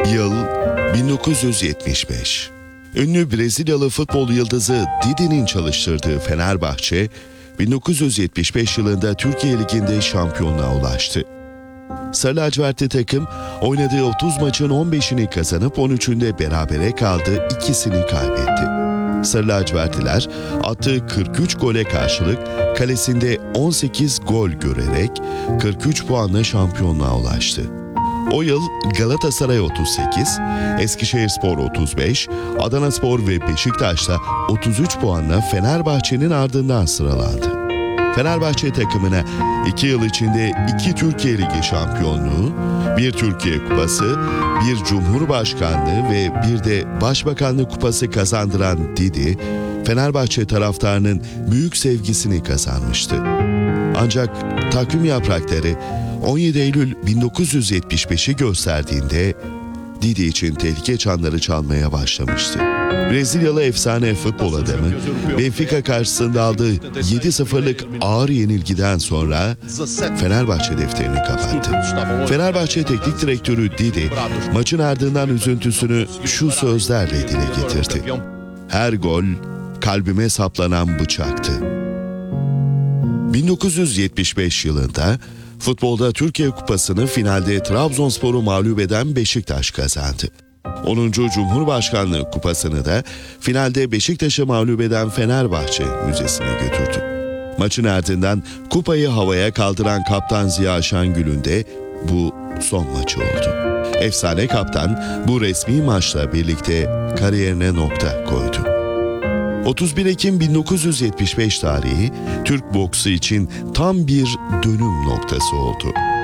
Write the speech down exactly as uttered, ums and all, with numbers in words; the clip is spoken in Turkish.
Yıl bin dokuz yüz yetmiş beş. Ünlü Brezilyalı futbol yıldızı Didi'nin çalıştırdığı Fenerbahçe, bin dokuz yüz yetmiş beş yılında Türkiye Ligi'nde şampiyonluğa ulaştı. Sarı lacivertli takım oynadığı otuz maçın on beşini kazanıp on üçünde berabere kaldı, ikisini kaybetti. Sarı lacivertliler attığı kırk üç gole karşılık kalesinde on sekiz gol görerek kırk üç puanla şampiyonluğa ulaştı. O yıl Galatasaray otuz sekiz, Eskişehirspor otuz beş, Adanaspor ve Beşiktaş'ta otuz üç puanla Fenerbahçe'nin ardından sıralandı. Fenerbahçe takımına iki yıl içinde iki Türkiye Ligi şampiyonluğu, bir Türkiye Kupası, bir Cumhurbaşkanlığı ve bir de Başbakanlık Kupası kazandıran Didi, Fenerbahçe taraftarının büyük sevgisini kazanmıştı. Ancak takvim yaprakları on yedi Eylül bin dokuz yüz yetmiş beşi gösterdiğinde Didi için tehlike çanları çalmaya başlamıştı. Brezilyalı efsane futbol adamı Benfica karşısında aldığı yedi sıfırlık ağır yenilgiden sonra Fenerbahçe defterini kapattı. Fenerbahçe teknik direktörü Didi maçın ardından üzüntüsünü şu sözlerle dile getirdi: "Her gol kalbime saplanan bıçaktı." bin dokuz yüz yetmiş beş yılında futbolda Türkiye Kupası'nı finalde Trabzonspor'u mağlup eden Beşiktaş kazandı. onuncu Cumhurbaşkanlığı Kupası'nı da finalde Beşiktaş'ı mağlup eden Fenerbahçe Müzesi'ne götürdü. Maçın ardından kupayı havaya kaldıran kaptan Ziya Şengül'ün de bu son maçı oldu. Efsane kaptan bu resmi maçla birlikte kariyerine nokta koydu. otuz bir Ekim bin dokuz yüz yetmiş beş tarihi Türk boksu için tam bir dönüm noktası oldu.